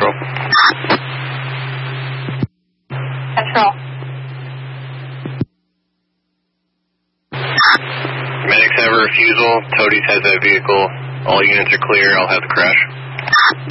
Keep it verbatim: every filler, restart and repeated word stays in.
Central. Central. Medics have a refusal. Toadies has that vehicle. All units are clear. I'll have the crash.